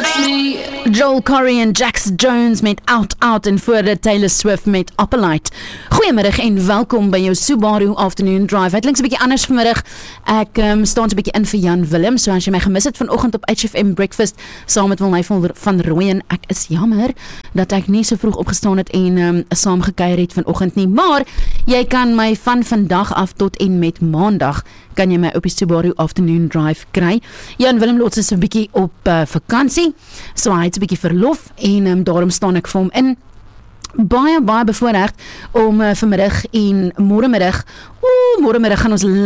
touch me. Joel Corey en Jax Jones met Out Out en voor dit Taylor Swift met Opalite. Goeiemiddag en welkom by jou Subaru Afternoon Drive. Het links 'n bietjie anders vanmiddag. Ek staan 'n bietjie in vir Jan Willem, so as jy my gemis het vanoggend op HFM Breakfast saam met Wilny van Rooyen, ek is jammer dat ek nie so vroeg opgestaan het en saam gekuier het vanoggend nie, maar jy kan my van vandag af tot en met maandag kan jy my op die Subaru Afternoon Drive kry. Jan Willem Lots is 'n bietjie op vakansie, so hy het 'n bietjie verlof en daarom staan ek vir hom in. Baie bevoorreg om vanmiddag en môremiddag gaan ons